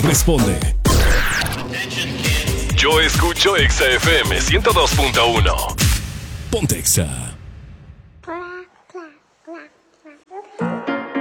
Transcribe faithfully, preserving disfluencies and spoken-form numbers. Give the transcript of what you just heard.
responde. Yo escucho Exa F M ciento dos punto uno. Ponte Exa.